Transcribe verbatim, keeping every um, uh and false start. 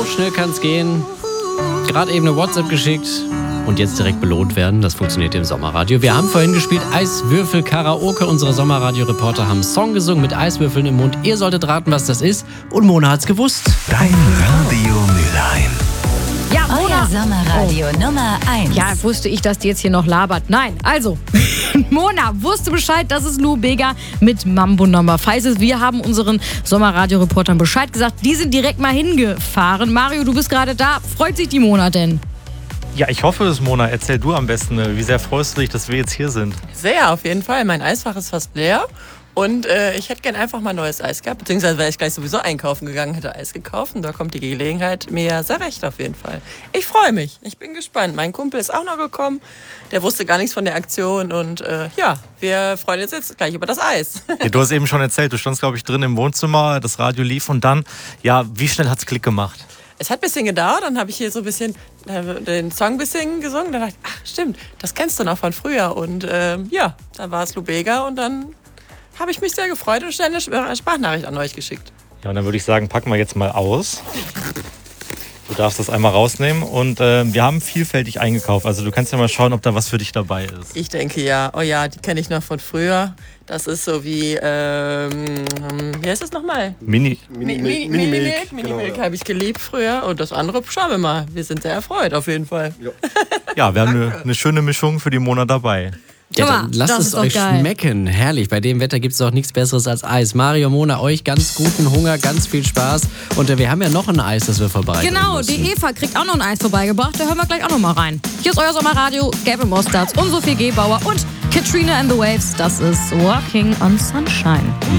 Schnell kann's gehen. Gerade eben eine WhatsApp geschickt und jetzt direkt belohnt werden. Das funktioniert im Sommerradio. Wir haben vorhin gespielt Eiswürfel Karaoke. Unsere Sommerradio-Reporter haben einen Song gesungen mit Eiswürfeln im Mund. Ihr solltet raten, was das ist. Und Mona hat's gewusst. Dein Radio Mülheim. Ja, Mona. Euer Sommerradio Oh. Nummer eins. Ja, wusste ich, dass die jetzt hier noch labert. Nein, also, Mona wusste Bescheid, das ist Lou Bega mit Mambo Number Five. Wir haben unseren Sommerradio-Reportern Bescheid gesagt. Die sind direkt mal hingefahren. Mario, du bist gerade da. Freut sich die Mona denn? Ja, ich hoffe es, Mona. Erzähl du am besten, wie sehr freust du dich, dass wir jetzt hier sind? Sehr, auf jeden Fall. Mein Eisfach ist fast leer. Und äh, ich hätte gern einfach mal neues Eis gehabt. Beziehungsweise wäre ich gleich sowieso einkaufen gegangen, hätte Eis gekauft. Und da kommt die Gelegenheit mir sehr recht auf jeden Fall. Ich freue mich. Ich bin gespannt. Mein Kumpel ist auch noch gekommen. Der wusste gar nichts von der Aktion. Und äh, ja, wir freuen uns jetzt gleich über das Eis. Ja, du hast eben schon erzählt, du standst, glaube ich, drin im Wohnzimmer, das Radio lief und dann, ja, wie schnell hat's Klick gemacht? Es hat ein bisschen gedauert. Dann habe ich hier so ein bisschen äh, den Song ein bisschen gesungen. Dann dachte ich, ach stimmt, das kennst du noch von früher. Und äh, ja, dann war es Lou Bega und dann habe ich mich sehr gefreut und schnell eine Sprachnachricht an euch geschickt. Ja, und dann würde ich sagen, packen wir jetzt mal aus. Du darfst das einmal rausnehmen und äh, wir haben vielfältig eingekauft. Also du kannst ja mal schauen, ob da was für dich dabei ist. Ich denke ja. Oh ja, die kenne ich noch von früher. Das ist so wie, ähm, wie heißt das nochmal? Mini. Mini-Milk. Mini-Milk Mini Mini habe ich geliebt früher. Und das andere, schauen wir mal. Wir sind sehr erfreut auf jeden Fall. Ja, wir haben eine, eine schöne Mischung für die Mona dabei. Ja, Guck mal, dann lasst das es ist doch euch geil. schmecken. Herrlich. Bei dem Wetter gibt es doch nichts Besseres als Eis. Mario, Mona, euch ganz guten Hunger, ganz viel Spaß. Und äh, wir haben ja noch ein Eis, das wir vorbereiten Genau, müssen. die Eva kriegt auch noch ein Eis vorbeigebracht. Da hören wir gleich auch noch mal rein. Hier ist euer Sommerradio, Gavin Mostards und Sophie Gebauer und Katrina and the Waves. Das ist Walking on Sunshine.